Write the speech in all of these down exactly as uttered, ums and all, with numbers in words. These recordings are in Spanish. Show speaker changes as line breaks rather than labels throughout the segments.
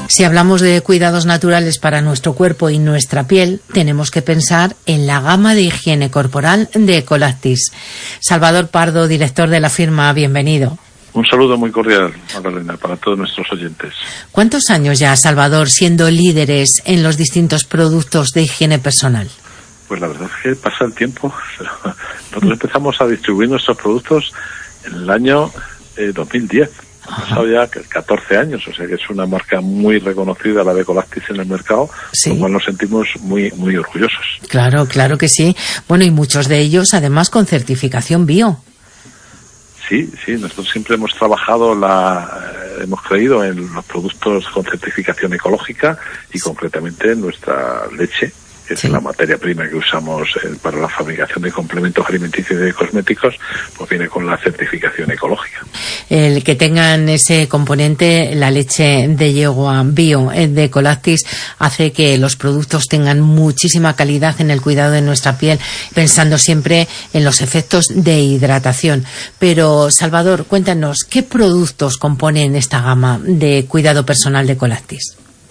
Si hablamos de cuidados naturales para nuestro cuerpo y nuestra piel, tenemos que pensar en la gama de higiene corporal de Ecolactis. Salvador Pardo, director de la firma, bienvenido.
Un saludo muy cordial, Magdalena, para todos nuestros oyentes.
¿Cuántos años ya, Salvador, siendo líderes en los distintos productos de higiene personal?
Pues la verdad es que pasa el tiempo. Nosotros empezamos a distribuir nuestros productos en el año eh, dos mil diez. Han pasado ya catorce años, o sea que es una marca muy reconocida, la de Ecolactis, en el mercado,
sí.
Con lo cual nos sentimos muy, muy orgullosos.
Claro, claro que sí. Bueno, y muchos de ellos, además, con certificación bio.
Sí, sí, nosotros siempre hemos trabajado, la, eh, hemos creído en los productos con certificación ecológica y concretamente en nuestra leche, que es sí. la materia prima que usamos eh, para la fabricación de complementos alimenticios y de cosméticos, pues viene con la certificación ecológica.
El que tengan ese componente, la leche de yegua bio de Ecolactis, hace que los productos tengan muchísima calidad en el cuidado de nuestra piel, pensando siempre en los efectos de hidratación. Pero, Salvador, cuéntanos, ¿qué productos componen esta gama de cuidado personal de Ecolactis?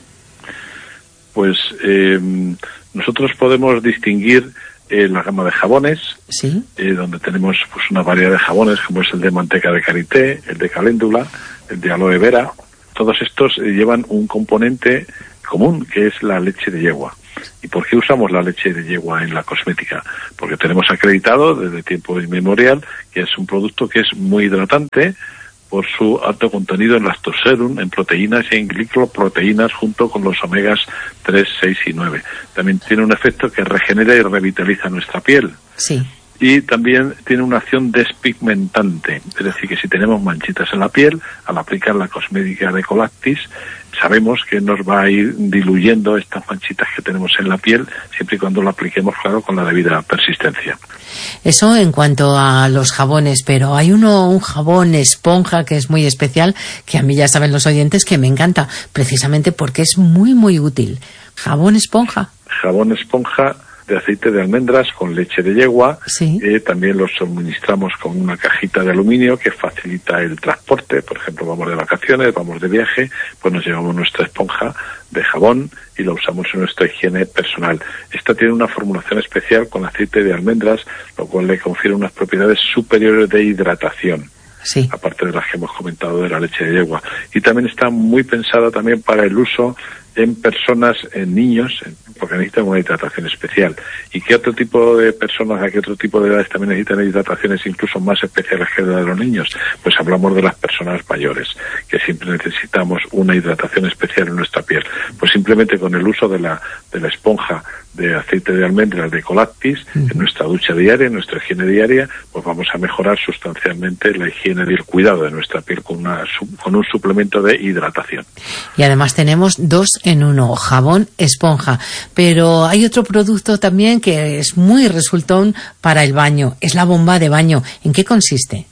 Pues eh, nosotros podemos distinguir eh, la gama de jabones,
¿sí?
eh, donde tenemos pues una variedad de jabones, como es el de manteca de karité, el de caléndula, el de aloe vera. Todos estos eh, llevan un componente común, que es la leche de yegua. ¿Y por qué usamos la leche de yegua en la cosmética? Porque tenemos acreditado desde tiempo inmemorial que es un producto que es muy hidratante, por su alto contenido en lactoserum, en proteínas y en glicoproteínas, junto con los omegas tres, seis y nueve. También tiene un efecto que regenera y revitaliza nuestra piel.
Sí.
Y también tiene una acción despigmentante, es decir, que si tenemos manchitas en la piel, al aplicar la cosmética de Ecolactis, sabemos que nos va a ir diluyendo estas manchitas que tenemos en la piel, siempre y cuando lo apliquemos, claro, con la debida persistencia.
Eso en cuanto a los jabones, pero hay uno, un jabón esponja que es muy especial, que a mí ya saben los oyentes que me encanta, precisamente porque es muy, muy útil. Jabón esponja.
Jabón esponja de aceite de almendras con leche de yegua.
Sí.
Eh, también lo suministramos con una cajita de aluminio que facilita el transporte. Por ejemplo, vamos de vacaciones, vamos de viaje, pues nos llevamos nuestra esponja de jabón y lo usamos en nuestra higiene personal. Esta tiene una formulación especial con aceite de almendras, lo cual le confiere unas propiedades superiores de hidratación.
Sí.
Aparte de las que hemos comentado de la leche de yegua. Y también está muy pensada también para el uso en personas, en niños, porque necesitan una hidratación especial. ¿Y qué otro tipo de personas, a qué otro tipo de edades también necesitan hidrataciones incluso más especiales que la de los niños? Pues hablamos de las personas mayores, que siempre necesitamos una hidratación especial en nuestra piel. Pues simplemente con el uso de la, de la esponja de aceite de almendras de Ecolactis, uh-huh. en nuestra ducha diaria, en nuestra higiene diaria, pues vamos a mejorar sustancialmente la higiene y el cuidado de nuestra piel con, una, con un suplemento de hidratación.
Y además tenemos dos en uno, jabón esponja. Pero hay otro producto también que es muy resultón para el baño, es la bomba de baño. ¿En qué consiste?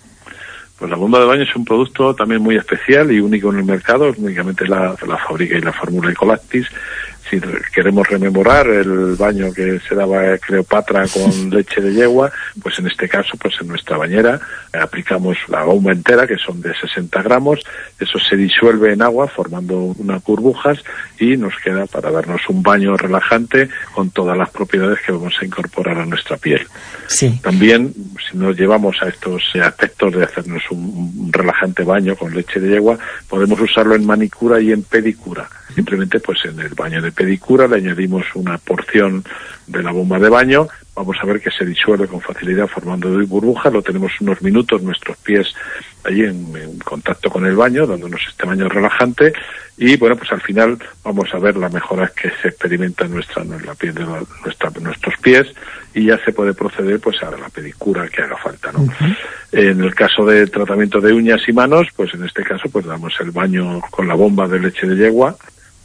Pues la bomba de baño es un producto también muy especial y único en el mercado, únicamente la, la fabrica y la formula Ecolactis. Si queremos rememorar el baño que se daba Cleopatra con leche de yegua, pues en este caso, pues en nuestra bañera eh, aplicamos la bomba entera, que son de sesenta gramos, eso se disuelve en agua formando unas burbujas y nos queda para darnos un baño relajante con todas las propiedades que vamos a incorporar a nuestra piel.
Sí.
También, si nos llevamos a estos aspectos de hacernos un, un relajante baño con leche de yegua, podemos usarlo en manicura y en pedicura. Simplemente pues en el baño de pedicura le añadimos una porción de la bomba de baño, vamos a ver que se disuelve con facilidad formando burbujas, lo tenemos unos minutos nuestros pies allí en, en contacto con el baño, dándonos este baño relajante y bueno, pues al final vamos a ver las mejoras que se experimentan en nuestra, en la piel de la, nuestra, nuestros pies y ya se puede proceder pues a la pedicura que haga falta, ¿no? Uh-huh. En el caso de tratamiento de uñas y manos, pues en este caso pues damos el baño con la bomba de leche de yegua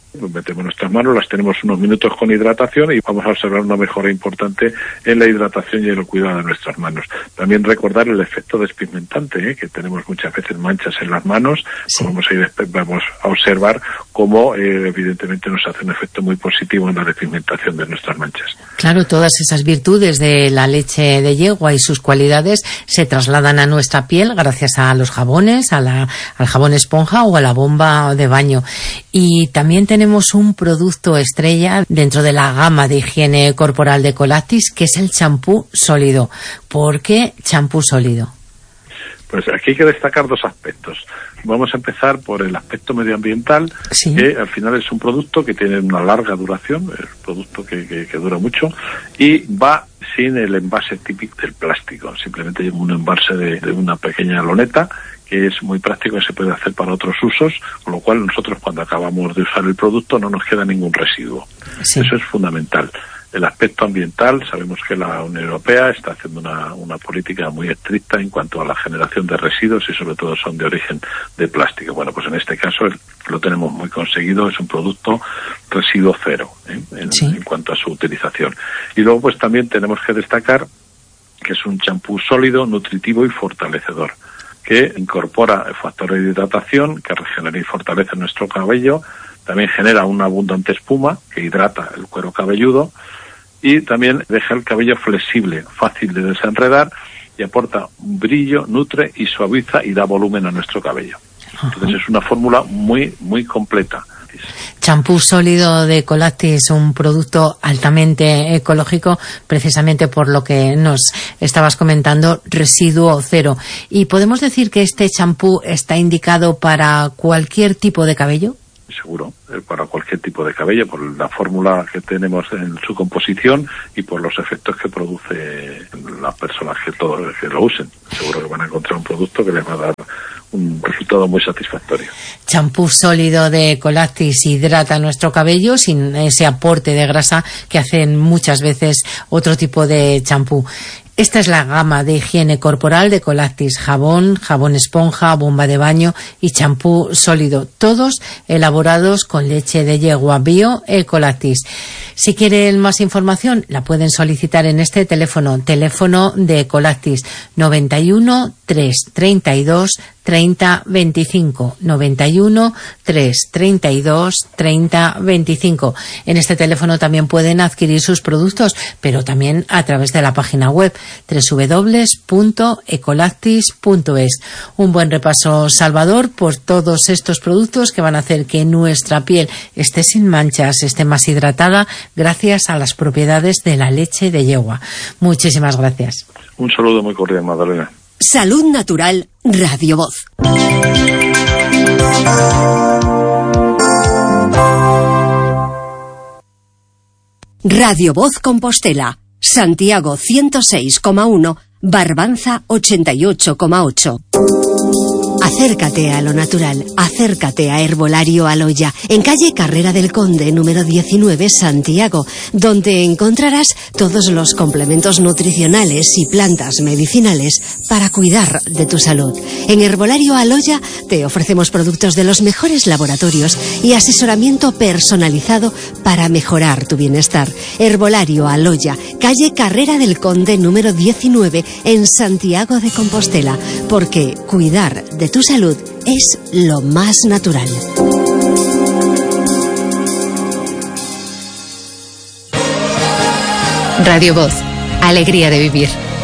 Metemos nuestras manos, las tenemos unos minutos con hidratación y vamos a observar una mejora importante en la hidratación y en el cuidado de nuestras manos. También recordar el efecto despigmentante, ¿eh? que tenemos muchas veces manchas en las manos, sí. vamos, a ir, vamos a observar cómo eh, evidentemente nos hace un efecto muy positivo en la despigmentación de nuestras manchas.
Claro, todas esas virtudes de la leche de yegua y sus cualidades se trasladan a nuestra piel gracias a los jabones, a la, al jabón esponja o a la bomba de baño. Y también tenemos Tenemos un producto estrella dentro de la gama de higiene corporal de Colactis, que es el champú sólido. ¿Por qué champú sólido?
Pues aquí hay que destacar dos aspectos. Vamos a empezar por el aspecto medioambiental, sí. que al final es un producto que tiene una larga duración, es un producto que, que, que dura mucho, y va sin el envase típico del plástico. Simplemente lleva un envase de, de una pequeña loneta, que es muy práctico y se puede hacer para otros usos, con lo cual nosotros cuando acabamos de usar el producto no nos queda ningún residuo. Sí. Eso es fundamental. El aspecto ambiental, sabemos que la Unión Europea está haciendo una, una política muy estricta en cuanto a la generación de residuos y sobre todo son de origen de plástico. Bueno, pues en este caso el, lo tenemos muy conseguido, es un producto residuo cero ¿eh? en, sí. en cuanto a su utilización. Y luego pues también tenemos que destacar que es un champú sólido, nutritivo y fortalecedor, que incorpora factores de hidratación que regenera y fortalece nuestro cabello, también genera una abundante espuma que hidrata el cuero cabelludo y también deja el cabello flexible, fácil de desenredar y aporta brillo, nutre y suaviza y da volumen a nuestro cabello. Entonces es una fórmula muy, muy completa.
Champú sólido de Colactis, un producto altamente ecológico, precisamente por lo que nos estabas comentando, residuo cero. ¿Y podemos decir que este champú está indicado para cualquier tipo de cabello?
Seguro, para cualquier tipo de cabello, por la fórmula que tenemos en su composición y por los efectos que produce las personas que, todo, que lo usen. Seguro que van a encontrar un producto que les va a dar un resultado muy satisfactorio.
Champú sólido de Colactis hidrata nuestro cabello sin ese aporte de grasa que hacen muchas veces otro tipo de champú. Esta es la gama de higiene corporal de Colactis: jabón, jabón esponja, bomba de baño y champú sólido, todos elaborados con leche de yegua bio Colactis. Si quieren más información, la pueden solicitar en este teléfono, teléfono de Colactis, noventa y uno, trescientos treinta y dos, treinta veinticinco, noventa y uno, trescientos treinta y dos, treinta veinticinco. En este teléfono también pueden adquirir sus productos, pero también a través de la página web doble u doble u doble u punto ecolactis punto es. Un buen repaso, Salvador, por todos estos productos que van a hacer que nuestra piel esté sin manchas, esté más hidratada, gracias a las propiedades de la leche de yegua. Muchísimas gracias.
Un saludo muy cordial, Magdalena.
Salud Natural, Radio Voz. Radio Voz Compostela, Santiago ciento seis coma uno, Barbanza ochenta y ocho coma ocho. Acércate a lo natural, acércate a Herbolario Aloya, en calle Carrera del Conde, número diecinueve, Santiago, donde encontrarás todos los complementos nutricionales y plantas medicinales para cuidar de tu salud. En Herbolario Aloya te ofrecemos productos de los mejores laboratorios y asesoramiento personalizado para mejorar tu bienestar. Herbolario Aloya, calle Carrera del Conde, número diecinueve, en Santiago de Compostela, porque cuidar de tu salud es lo más natural.
Radio Voz, alegría de vivir.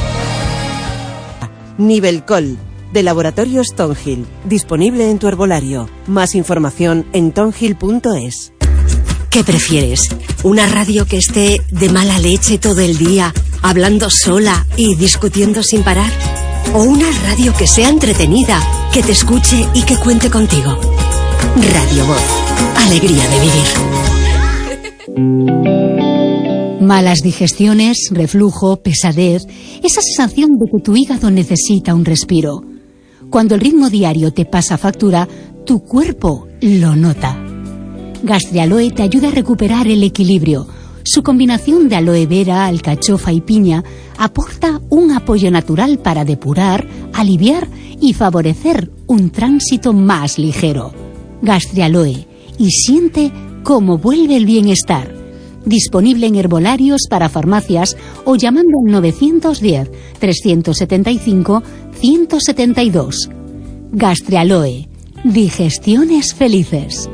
Nivelcol, de Laboratorios Tonhill, disponible en tu herbolario. Más información en tonhill punto es.
¿Qué prefieres? ¿Una radio que esté de mala leche todo el día, hablando sola y discutiendo sin parar? ¿O una radio que sea entretenida, que te escuche y que cuente contigo? Radio Voz, alegría de vivir.
Malas digestiones, reflujo, pesadez, esa sensación de que tu hígado necesita un respiro. Cuando el ritmo diario te pasa factura, tu cuerpo lo nota. Gastrialoe te ayuda a recuperar el equilibrio. Su combinación de aloe vera, alcachofa y piña aporta un apoyo natural para depurar, aliviar y favorecer un tránsito más ligero. Gastrialoe, y siente cómo vuelve el bienestar. Disponible en herbolarios para farmacias o llamando al novecientos diez, trescientos setenta y cinco, ciento setenta y dos. Gastrialoe. Digestiones felices.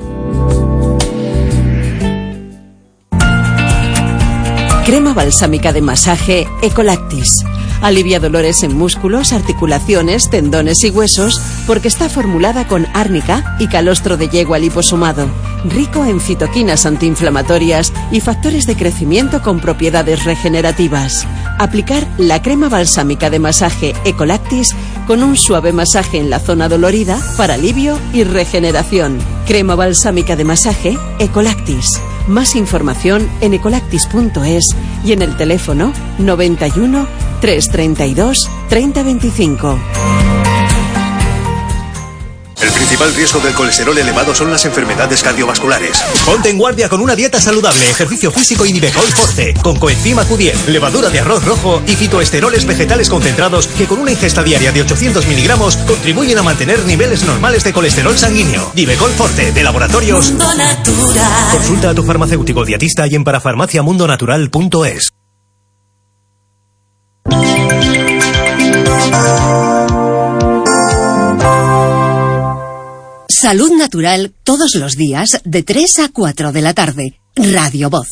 Crema balsámica de masaje Ecolactis. Alivia dolores en músculos, articulaciones, tendones y huesos porque está formulada con árnica y calostro de yegua liposomado, rico en fitoquinas antiinflamatorias y factores de crecimiento con propiedades regenerativas. Aplicar la crema balsámica de masaje Ecolactis con un suave masaje en la zona dolorida para alivio y regeneración. Crema balsámica de masaje Ecolactis. Más información en ecolactis punto es y en el teléfono noventa y uno, trescientos treinta y dos, treinta veinticinco.
El principal riesgo del colesterol elevado son las enfermedades cardiovasculares. Ponte en guardia con una dieta saludable, ejercicio físico y Nivecol Forte, con coenzima Q diez, levadura de arroz rojo y fitoesteroles vegetales concentrados que con una ingesta diaria de ochocientos miligramos contribuyen a mantener niveles normales de colesterol sanguíneo. Nivecol Forte, de Laboratorios Mundo Natural. Consulta a tu farmacéutico dietista y en parafarmacia mundo natural punto es.
Salud Natural todos los días de tres a cuatro de la tarde. Radio Voz.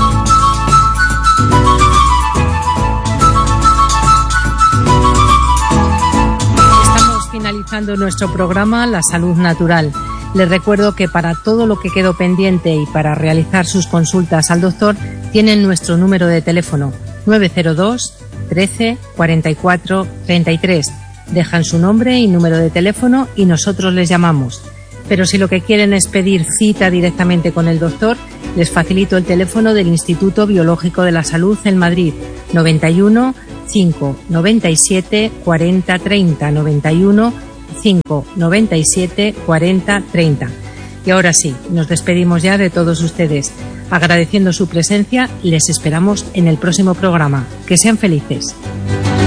Estamos finalizando nuestro programa La Salud Natural. Les recuerdo que para todo lo que quedó pendiente y para realizar sus consultas al doctor tienen nuestro número de teléfono nueve cero dos, trece, cuarenta y cuatro, treinta y tres. Dejan su nombre y número de teléfono y nosotros les llamamos. Pero si lo que quieren es pedir cita directamente con el doctor, les facilito el teléfono del Instituto Biológico de la Salud en Madrid, noventa y uno, cinco, noventa y siete, cuarenta, treinta, noventa y uno, cinco, noventa y siete, cuarenta, treinta. Y ahora sí, nos despedimos ya de todos ustedes. Agradeciendo su presencia, les esperamos en el próximo programa. Que sean felices.